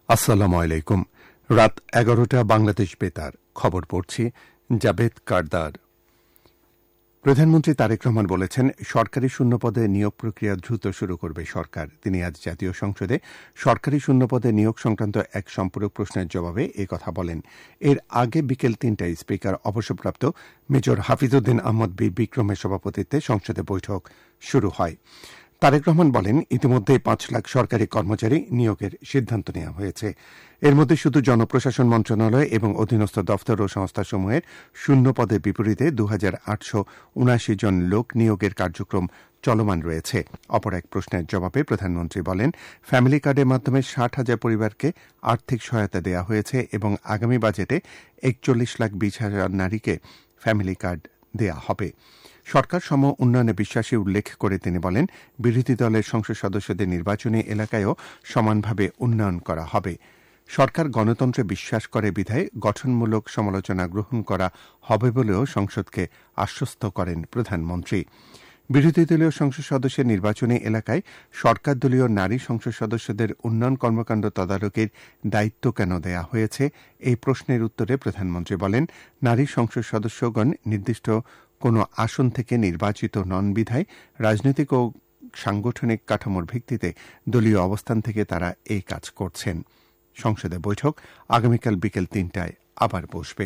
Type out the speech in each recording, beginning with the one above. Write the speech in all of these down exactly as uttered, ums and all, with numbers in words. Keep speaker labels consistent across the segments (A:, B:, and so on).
A: আসসালামু আলাইকুম। রাত এগারোটা বাংলাদেশ বেতার খবর পড়ছি জাবেদ কারদার। প্রধানমন্ত্রী তারেক রহমান বলেছেন, সরকারি শূন্যপদে নিয়োগ প্রক্রিয়া দ্রুত শুরু করবে সরকার। তিনি আজ জাতীয় সংসদে সরকারি শূন্যপদে নিয়োগ সংক্রান্ত এক সম্পূরক প্রশ্নের জবাবে এ কথা বলেন। এর আগে বিকেল তিনটায় স্পিকার অবসরপ্রাপ্ত মেজর হাফিজউদ্দিন আহমদ বীর বিক্রমের সভাপতিত্বে সংসদে বৈঠক শুরু হয়। তারেক রহমান বলেন, ইতিমধ্যে পাঁচ লাখ সরকারি কর্মচারী নিয়োগের সিদ্ধান্ত নেওয়া হয়েছে। এর মধ্যে শুধু জনপ্রশাসন মন্ত্রণালয় এবং অধীনস্থ দফতর ও সংস্থাসমূহের শূন্য পদের বিপরীতে দু হাজার আটশো উনাশি জন লোক নিয়োগের কার্যক্রম চলমান রয়েছে। অপর এক প্রশ্নের জবাবে প্রধানমন্ত্রী বলেন, ফ্যামিলি কার্ডের মাধ্যমে ষাট হাজার পরিবারকে আর্থিক সহায়তা দেওয়া হয়েছে এবং আগামী বাজেটে একচল্লিশ লাখ বিশ হাজার নারীকে ফ্যামিলি কার্ড দেওয়া হবে। সরকার সম উন্নয়নে বিশ্বাসী উল্লেখ করে তিনি বলেন, বিরোধী দলের সংসদ সদস্যদের নির্বাচনী এলাকায়ও সমানভাবে উন্নয়ন করা হবে। সরকার গণতন্ত্রে বিশ্বাস করে বিধায় গঠনমূলক সমালোচনা গ্রহণ করা হবে বলেও সংসদকে আশ্বস্ত করেন প্রধানমন্ত্রী। বিরোধী দলীয় সংসদ সদস্যের নির্বাচনী এলাকায় সরকার দলীয় নারী সংসদ সদস্যদের উন্নয়ন কর্মকাণ্ড তদারকির দায়িত্ব কেন দেয়া হয়েছে, এই প্রশ্নের উত্তরে প্রধানমন্ত্রী বলেন, নারী সংসদ সদস্যগণ নির্দিষ্ট কোনো আসন থেকে নির্বাচিত নন বিধায় রাজনৈতিক ও সাংগঠনিক কাঠামোর ভিত্তিতে দলীয় অবস্থান থেকে তারা এই কাজ করছেন। সংসদে বৈঠক আগামীকাল বিকেল তিনটায় আবার বসবে।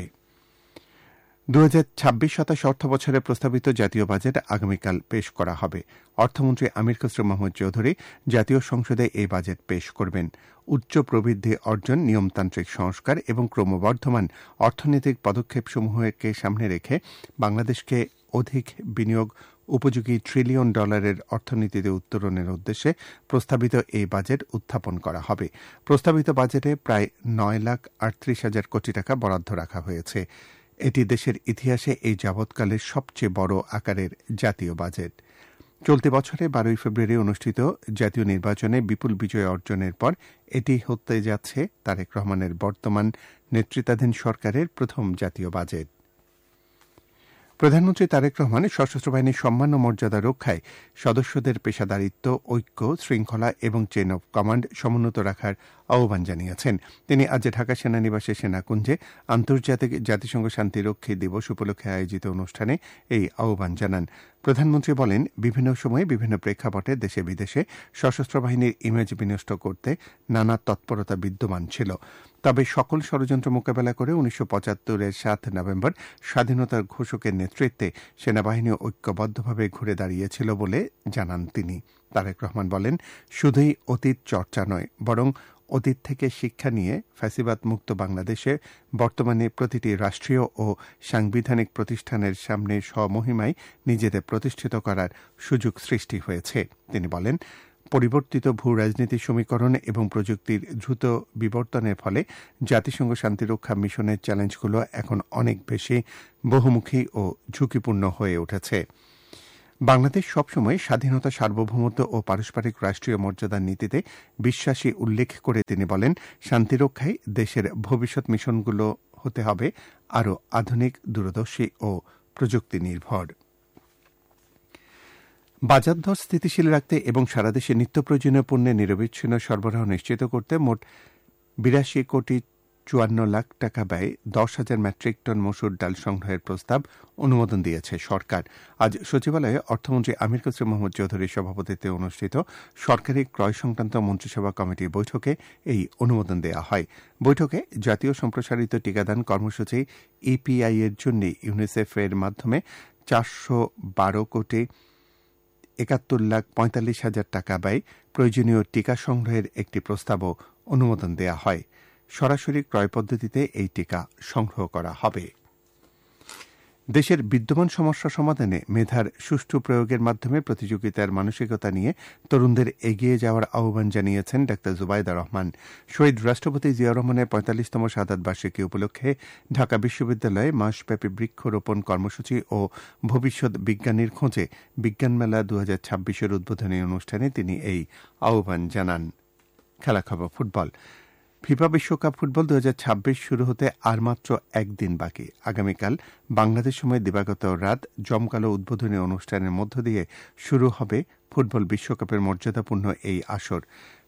A: দু হাজার ছাব্বিশ সাতাশ অর্থ বছরের প্রস্তাবিত জাতীয় বাজেট আগামীকাল পেশ করা হবে। অর্থমন্ত্রী আমির খসরু মাহমুদ চৌধুরী জাতীয় সংসদে এই বাজেট পেশ করবেন। উচ্চ প্রবৃদ্ধি অর্জন, নিয়মতান্ত্রিক সংস্কার এবং ক্রমবর্ধমান অর্থনৈতিক পদক্ষেপসমূহকে সামনে রেখে বাংলাদেশকে অধিক বিনিয়োগ উপযোগী ট্রিলিয়ন ডলারের অর্থনীতিতে উত্তরণের উদ্দেশ্যে প্রস্তাবিত এই বাজেট উত্থাপন করা হবে। প্রস্তাবিত বাজেটে প্রায় নয় লাখ আটত্রিশ হাজার কোটি টাকা বরাদ্দ রাখা হয়েছে। এটি দেশের ইতিহাসে এই যাবৎকালের সবচেয়ে বড় আকারের জাতীয় বাজেট। চলতি বছরে বারোই ফেব্রুয়ারি অনুষ্ঠিত জাতীয় নির্বাচনে বিপুল বিজয় অর্জনের পর এটি হতে যাচ্ছে তারেক রহমানের বর্তমান নেতৃত্বাধীন সরকারের প্রথম জাতীয় বাজেট। প্রধানমন্ত্রী তারেক রহমান সশস্ত্র বাহিনীর সম্মান ও মর্যাদা রক্ষায় সদস্যদের পেশাদারিত্ব, ঐক্য, শৃঙ্খলা এবং চেইন অব কমান্ড সমুন্নত রাখার আহ্বান জানিয়েছেন। তিনি আজ ঢাকা সেনানিবাসে সেনাকুঞ্জে আন্তর্জাতিক জাতিসংঘ শান্তিরক্ষী দিবস উপলক্ষে আয়োজিত অনুষ্ঠানে এই আহ্বান জানান। প্রধানমন্ত্রী বলেন, বিভিন্ন সময়ে বিভিন্ন প্রেক্ষাপটে দেশে বিদেশে সশস্ত্র বাহিনীর ইমেজ বিনষ্ট করতে নানা তৎপরতা বিদ্যমান ছিল। তবে সকল ষড়যন্ত্র মোকাবেলা করে উনিশশো পঁচাত্তরের সাত নভেম্বর স্বাধীনতার ঘোষকের নেতৃত্বে সেনাবাহিনী ঐক্যবদ্ধভাবে ঘুরে দাঁড়িয়েছিল বলে জানান তিনি। তারেক রহমান বলেন, শুধুই অতীত চর্চা নয়, বরং অতীত থেকে শিক্ষা নিয়ে ফ্যাসিবাদ মুক্ত বাংলাদেশে বর্তমানে প্রতিটি রাষ্ট্রীয় ও সাংবিধানিক প্রতিষ্ঠানের সামনে স্বমহিমায় নিজেদের প্রতিষ্ঠিত করার সুযোগ সৃষ্টি হয়েছে। তিনি বলেন, পরিবর্তিত ভূ রাজনীতির সমীকরণ এবং প্রযুক্তির দ্রুত বিবর্তনের ফলে জাতিসংঘ শান্তিরক্ষা মিশনের চ্যালেঞ্জগুলো এখন অনেক বেশি বহুমুখী ও ঝুঁকিপূর্ণ হয়ে উঠেছে। বাংলাদেশ সবসময় স্বাধীনতা, সার্বভৌমত্ব ও পারস্পরিক রাষ্ট্রীয় মর্যাদার নীতিতে বিশ্বাসী উল্লেখ করে তিনি বলেন, শান্তিরক্ষায় দেশের ভবিষ্যৎ মিশনগুলো হতে হবে আরও আধুনিক, দূরদর্শী ও প্রযুক্তি নির্ভর। বাজার দর স্থিতিশীল রাখতে এবং সারা দেশে নিত্য প্রয়োজনীয় পণ্যের নিরবিচ্ছিন্ন সরবরাহ নিশ্চিত করতে মোট বিরাশি কোটি চুয়ান্ন লাখ টাকা ব্যয়ে দশ হাজার মেট্রিক টন মসুর ডাল সংগ্রহের প্রস্তাব অনুমোদন দিয়েছে সরকার। আজ সচিবালয়ে অর্থমন্ত্রী আমির খসরু মাহমুদ চৌধুরীর সভাপতিত্বে অনুষ্ঠিত সরকারি ক্রয় সংক্রান্ত মন্ত্রিসভা কমিটির বৈঠকে এই অনুমোদন দেওয়া হয়। বৈঠকে জাতীয় সম্প্রসারিত টিকাদান কর্মসূচি ইপিআই এর জন্য ইউনিসেফ এর মাধ্যমে চারশো বারো কোটি একাত্তর লাখ পঁয়তাল্লিশ হাজার টাকা ব্যয় প্রয়োজনীয় টিকা সংগ্রহের একটি প্রস্তাবও অনুমোদন দেওয়া হয়। সরাসরি ক্রয় পদ্ধতিতে এই টিকা সংগ্রহ করা হবে। দেশের বিদ্যমান সমস্যা সমাধানে মেধার সুষ্ঠু প্রয়োগের মাধ্যমে প্রতিযোগিতার মানসিকতা নিয়ে তরুণদের এগিয়ে যাওয়ার আহ্বান জানিয়েছেন ডাক্তার জুবাইদা রহমান। শহীদ রাষ্ট্রপতি জিয়াউর রহমানের পঁয়তাল্লিশতম শাহাদাত বার্ষিকী উপলক্ষে ঢাকা বিশ্ববিদ্যালয়ে মাসব্যাপী বৃক্ষরোপণ কর্মসূচি ও ভবিষ্যৎ বিজ্ঞানীর খোঁজে বিজ্ঞান মেলা দু হাজার ছাব্বিশের উদ্বোধনী অনুষ্ঠানে তিনি এই আহ্বান জানান। খেলা খবর ফুটবল। ফিফা বিশ্বকাপ ফুটবল দু হাজার ছাব্বিশ শুরু হতে আর মাত্র একদিন বাকি। আগামীকাল বাংলাদেশ সময় দিবাগত রাত জমকালো উদ্বোধনী অনুষ্ঠানের মধ্য দিয়ে শুরু হবে ফুটবল বিশ্বকাপের মর্যাদাপূর্ণ এই আসর।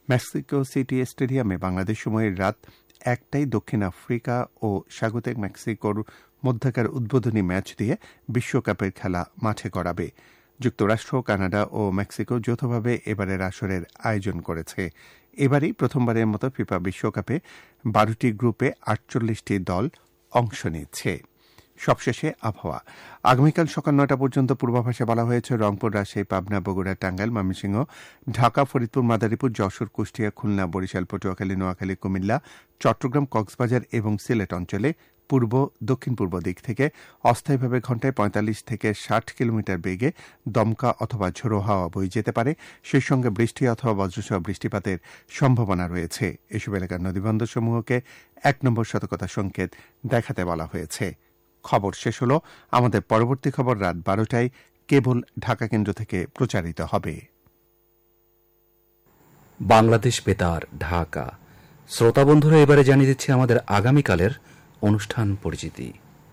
A: মেক্সিকো সিটি স্টেডিয়ামে বাংলাদেশ সময়ের রাত একটাই দক্ষিণ আফ্রিকা ও স্বাগতিক মেক্সিকোর মধ্যকার উদ্বোধনী ম্যাচ দিয়ে বিশ্বকাপের খেলা মাঠে গড়াবে। যুক্তরাষ্ট্র, কানাডা ও মেক্সিকো যৌথভাবে এবারের আসরের আয়োজন করেছে। এবারই প্রথমবারের মতো ফিফা বিশ্বকাপে বারোটি গ্রুপে আটচল্লিশটি দল অংশ নিচ্ছে। সবশেষে আবহাওয়া। আগামীকাল সকাল নয়টা পর্যন্ত পূর্বাভাসে বলা হয়েছে রংপুর, রাজশাহী, পাবনা, বগুড়া, টাঙ্গাইল, ময়মনসিংহ, ঢাকা, ফরিদপুর, মাদারীপুর, যশোর, কুষ্টিয়া, খুলনা, বরিশাল, পটুয়াখালী, নোয়াখালী, কুমিল্লা, চট্টগ্রাম, কক্সবাজার এবং সিলেট অঞ্চলে পূর্ব দক্ষিণ পূর্ব দিক থেকে অস্থায়ীভাবে ঘণ্টায় পঁয়তাল্লিশ থেকে ষাট কিলোমিটার বেগে দমকা অথবা ঝোড়ো হাওয়া বয়ে যেতে পারে। সেই সঙ্গে বৃষ্টি অথবা বজ্রসহ বৃষ্টিপাতের সম্ভাবনা রয়েছে। এসব এলাকার নদীবন্দরসমূহকে এক নম্বর সতর্কতা সংকেত দেখাতে বলা হয়েছে। খবর শেষ হল। আমাদের পরবর্তী খবর রাত বারোটায় কেবল ঢাকা কেন্দ্র থেকে প্রচারিত হবে।
B: বাংলাদেশ বেতার, ঢাকা। শ্রোতা বন্ধুরা, এবারে জানিয়ে দিচ্ছি আমাদের আগামীকালের অনুষ্ঠান পরিচিতি।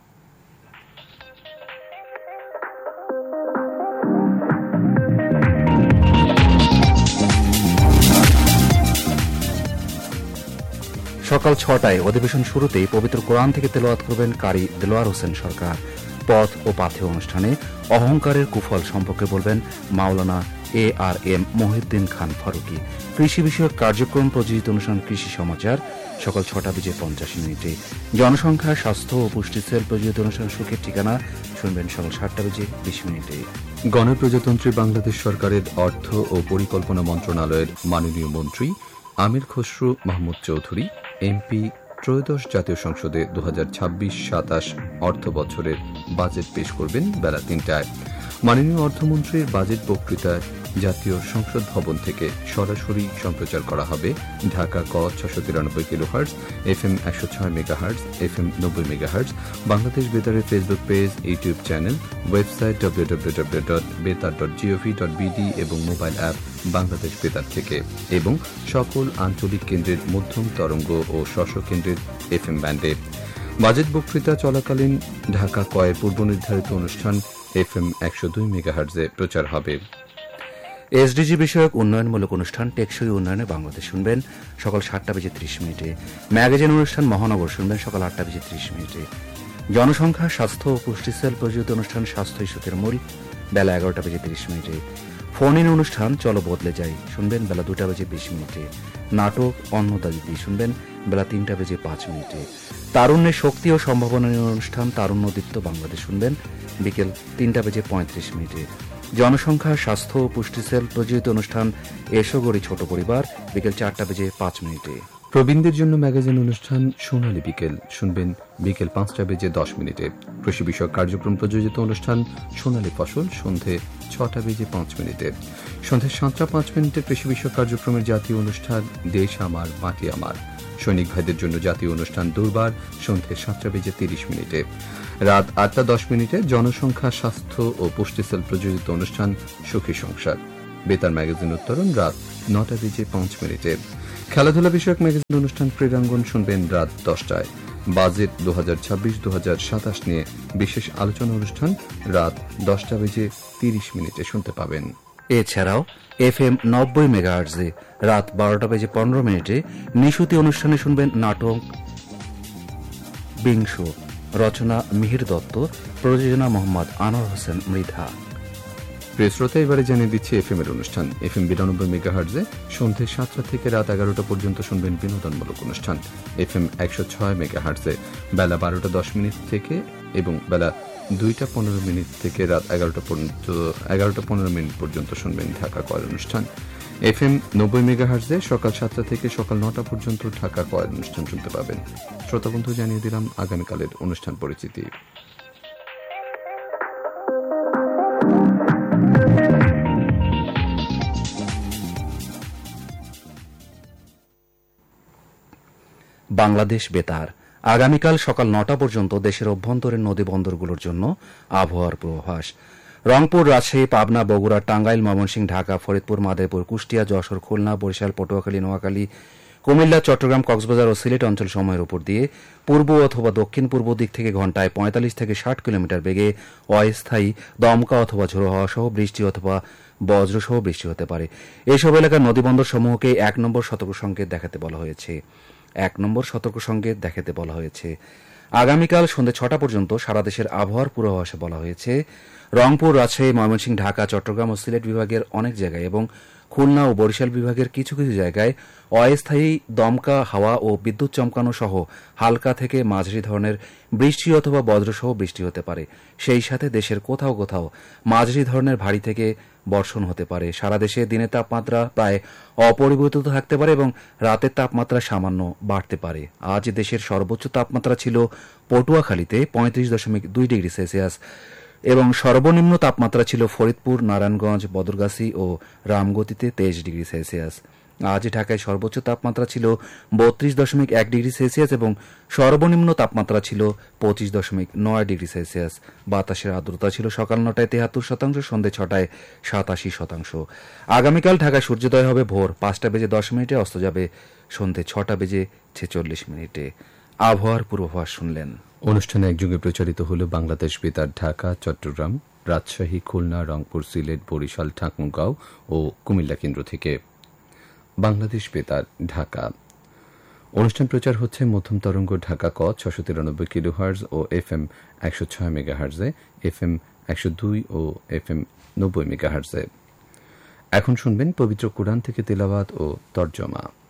B: সকাল ছটায় অধিবেশন শুরুতেই পবিত্র কোরআন থেকে তেলাওয়াত করবেন কারি দেলোয়ার হোসেন সরকার। পথ ও পাথেয় অনুষ্ঠানে অহংকারের কুফল সম্পর্কে বলবেন মাওলানা এ আর এম মহিউদ্দিন খান ফারুকী। কৃষি বিষয়ক কার্যক্রম প্রযোজিত অনুষ্ঠান কৃষি সমাচার সকাল ছটা বেজে পঞ্চাশ মিনিটে। জনসংখ্যা, স্বাস্থ্য ও পুষ্টি সেল প্রযোজিত অনুষ্ঠান সুখের ঠিকানা শুনবেন সকাল সাতটা বেজে বিশ মিনিটে।
C: গণপ্রজাতন্ত্রী বাংলাদেশ সরকারের অর্থ ও পরিকল্পনা মন্ত্রণালয়ের মাননীয় মন্ত্রী আমির খসরু মাহমুদ চৌধুরী এমপি ত্রয়োদশ জাতীয় সংসদে দু হাজার ছাব্বিশ সাতাশ অর্থ বছরের বাজেট পেশ করবেন বেলা তিনটায়। মাননীয় অর্থমন্ত্রীর বাজেট বক্তৃতায় জাতীয় সংসদ ভবন থেকে সরাসরি সম্প্রচার করা হবে ঢাকা ক ছশো তিরানব্বই কিলোহার্টজ, এফ এম একশো ছয় মেগাহার্টজ, এফ এম নব্বই megahertz, Bangladesh বেতারের Facebook page, YouTube channel, website W W W dot বেতার ডট জিওভি ডট বিডি এবং মোবাইল অ্যাপ বাংলাদেশ বেতার থেকে এবং সকল আঞ্চলিক কেন্দ্রের মধ্যম তরঙ্গ ও শস্য কেন্দ্রের এফ এম ব্যান্ডে। বাজেট বক্তৃতা চলাকালীন ঢাকা কয়ের পূর্ব নির্ধারিত অনুষ্ঠান এফ এম একশো দুই মেগাহার্টজে প্রচার হবে।
B: এসডিজি বিষয়ক উন্নয়নমূলক অনুষ্ঠান টেকসই উন্নয়নে বাংলাদেশ শুনবেন সকাল সাতটা বেজে ত্রিশ মিনিটে। ম্যাগাজিন অনুষ্ঠান মহানগর শুনবেন সকাল আটটা বেজে ত্রিশ মিনিটে। জনসংখ্যা, স্বাস্থ্য ও পুষ্টি সেল প্রযোজিত অনুষ্ঠান স্বাস্থ্যই সুখের মূল বেলা এগারোটা বেজে ত্রিশ মিনিটে। ফোন ইন অনুষ্ঠান চলো বদলে যাই শুনবেন বেলা দুটা বেজে বিশ মিনিটে। নাটক অন্নদা দিদি শুনবেন বেলা তিনটা বেজে পাঁচ মিনিটে। তারুণ্যের শক্তি ও সম্ভাবনা অনুষ্ঠান তারুণ্যদীপ্ত বাংলাদেশ শুনবেন বিকেল তিনটা বেজে পঁয়ত্রিশ মিনিটে। জনসংখ্যা, স্বাস্থ্য ও পুষ্টি সেল প্রযোজিত অনুষ্ঠান এসো গড়ি ছোট পরিবার বিকেল চারটা বেজে পাঁচ মিনিটে।
C: প্রবীণদের জন্য ম্যাগাজিন অনুষ্ঠান সোনালী বিকেল শুনবেন বিকেল পাঁচটা বেজে দশ মিনিটে। কৃষি বিষয়ক কার্যক্রম প্রযোজিত অনুষ্ঠান সোনালী ফসল সন্ধে ছটা বেজে পাঁচ মিনিটে। সন্ধে সাতটা পাঁচ মিনিটে কৃষি বিষয়ক কার্যক্রমের জাতীয় অনুষ্ঠান দেশ আমার মাটি আমার। সৈনিক ভাইদের জন্য জাতীয় অনুষ্ঠান দুর্বার সন্ধে সাতটা বেজে তিরিশ মিনিটে। রাত আটটা দশ মিনিটে জনসংখ্যা, স্বাস্থ্য ও পুষ্টি সেল প্রযোজিত অনুষ্ঠান সুখী সংসার। বেতার ম্যাগাজিন উত্তরণ রাত নটা বেজে পাঁচ মিনিটে। খেলাধুলা বিষয়ক ম্যাগাজিন অনুষ্ঠান ক্রীড়াঙ্গন শুনবেন রাত দশটায়। বাজেট দু হাজার ছাব্বিশ দু হাজার সাতাশ নিয়ে বিশেষ আলোচনা অনুষ্ঠান রাত দশটা বেজে তিরিশ মিনিটে শুনতে পাবেন।
B: এছাড়াও এফ এম নব্বই মেগাহার্টজে রাত বারোটা বেজে পনেরো মিনিটে নিশুতি অনুষ্ঠানে শুনবেন নাটক বিংশ, রচনা মিহির দত্ত, প্রযোজনা মোহাম্মদ আনোয়ার হোসেন মৃধা।
C: প্রিয় শ্রোতা, এবারে জানিয়ে দিচ্ছি এফ এম এর অনুষ্ঠান। এফ এম বিরানব্বই মেগাহার্টজে সন্ধ্যে সাতটা থেকে রাত এগারোটা পর্যন্ত শুনবেন বিনোদনমূলক অনুষ্ঠান। এফ এম একশো ছয় মেগাহার্টজে বেলা বারোটা দশ মিনিট থেকে এবং বেলা দুইটা পনেরো মিনিট থেকে রাত এগারোটা পর্যন্ত এগারোটা পনেরো মিনিট পর্যন্ত শুনবেন ঢাকা কয়ের অনুষ্ঠান। এফ এম নব্বই মেগাহার্টজে সকাল সাতটা থেকে সকাল নটা পর্যন্ত ঢাকা কয়ের অনুষ্ঠান শুনতে পাবেন। শ্রোতা বন্ধু, জানিয়ে দিলাম আগামীকালের অনুষ্ঠান পরিচিতি।
B: বাংলাদেশ বেতার আগামীকাল সকাল নটা পর্যন্ত দেশের অভ্যন্তরীণ নদী বন্দরগুলোর জন্য আবহাওয়ার পূর্বাভাস। রংপুর, রাজশাহী, পাবনা, বগুড়া, টাঙ্গাইল, ময়মনসিংহ, ঢাকা, ফরিদপুর, মাদারীপুর, কুষ্টিয়া, যশোর, খুলনা, বরিশাল, পটুয়াখালী, নোয়াখালী, কুমিল্লা, চট্টগ্রাম, কক্সবাজার ও সিলেট অঞ্চল সময়ের উপর দিয়ে পূর্ব অথবা দক্ষিণ পূর্ব দিক থেকে ঘণ্টায় পঁয়তাল্লিশ থেকে ষাট কিলোমিটার বেগে অস্থায়ী দমকা অথবা ঝোড়ো হাওয়া সহ বৃষ্টি অথবা বজ্রসহ বৃষ্টি হতে পারে। এসব এলাকার নদীবন্দর সমূহকে এক নম্বর সতর্ক সংকেত দেখাতে বলা হয়েছে এক নম্বর সতর্ক সংকেত দেখাতে বলা হয়েছে আগামীকাল সন্ধ্যে ছটা পর্যন্ত সারা দেশের আবহাওয়ার পূর্বাভাসে বলা হয়েছে রংপুর, রাজশাহী, ময়মনসিংহ, ঢাকা, চট্টগ্রাম ও সিলেট বিভাগের অনেক জায়গায় এবং খুলনা ও বরিশাল বিভাগের কিছু কিছু জায়গায় অস্থায়ী দমকা হাওয়া ও বিদ্যুৎ চমকানো সহ হালকা থেকে মাঝারি ধরনের বৃষ্টি অথবা বজ্রসহ বৃষ্টি হতে পারে। সেই সাথে দেশের কোথাও কোথাও মাঝারি ধরনের ভারী থেকে বর্ষণ হতে পারে। সারা দেশে দিনের তাপমাত্রা প্রায় অপরিবর্তিত থাকতে পারে এবং রাতের তাপমাত্রা সামান্য বাড়তে পারে। আজ দেশের সর্বোচ্চ তাপমাত্রা ছিল পটুয়াখালীতে পঁয়ত্রিশ দশমিক দুই ডিগ্রি সেলসিয়াস এবং সর্বনিম্ন তাপমাত্রা ছিল ফরিদপুর, নারায়ণগঞ্জ, বদরগাছি ও রামগতিতে তেইশ ডিগ্রি সেলসিয়াস। আজ ঢাকায় সর্বোচ্চ তাপমাত্রা ছিল বত্রিশ দশমিক এক ডিগ্রি সেলসিয়াস এবং সর্বনিম্ন তাপমাত্রা ছিল পঁচিশ দশমিক নয় ডিগ্রি সেলসিয়াস। বাতাসের আর্দ্রতা ছিল সকাল নটায় তেহাত্তর শতাংশ, সন্ধ্যে ছটায় সাতাশি শতাংশ। আগামীকাল ঢাকায় সূর্যোদয় হবে ভোর পাঁচটা বেজে দশ মিনিটে, অস্ত যাবে সন্ধ্যে ছটা বেজে ছেচল্লিশ মিনিটে। আবহাওয়ার পূর্বাভাস শুনলেন।
C: অনুষ্ঠানে একযোগে প্রচারিত হল বাংলাদেশ বেতার ঢাকা, চট্টগ্রাম, রাজশাহী, খুলনা, রংপুর, সিলেট, বরিশাল, ঠাকুরগাঁও ও কুমিল্লা কেন্দ্র থেকে। বাংলাদেশ বেতার ঢাকা অনুষ্ঠান প্রচার হচ্ছে মধ্যম তরঙ্গ ঢাকা ক ছশো তিরানব্বই কিলো হার্জ ও এফ এম একশো ছয় মেগা হার্জে, এফ এম একশো দুই ও এফ এম নব্বই মেগা হার্জে। এখন শুনবেন পবিত্র কোরআন থেকে তেলাওয়াত ও তর্জমা।